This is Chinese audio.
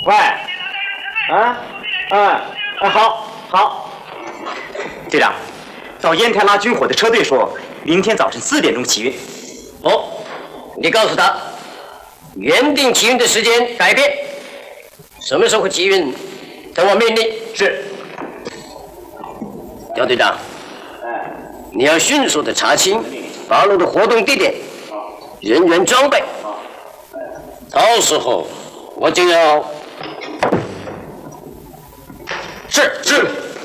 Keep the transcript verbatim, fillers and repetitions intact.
喂，啊，啊，啊，好，好。队长，到烟台拉军火的车队说，明天早晨四点钟起运。 哦，你告诉他，原定起运的时间改变，什么时候起运，等我命令。 是。 姚队长，你要迅速的查清八路的活动地点、人员装备，到时候我就要。 是是。